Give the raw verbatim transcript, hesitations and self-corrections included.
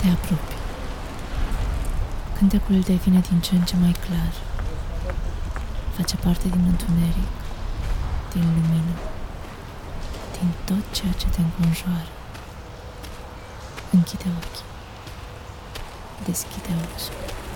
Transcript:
Te apropii. Cântecul devine din ce în ce mai clar. Face parte din întuneric, din lumină, din tot ceea ce te înconjoară. Închide ochii. Deschide ochiul.